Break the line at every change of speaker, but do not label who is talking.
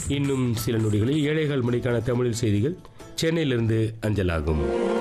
இன்னும் சில நொடிகளில் ஏழைகள் மணிக்கான தமிழில் செய்திகள் சென்னையிலிருந்து அஞ்சலாகும்.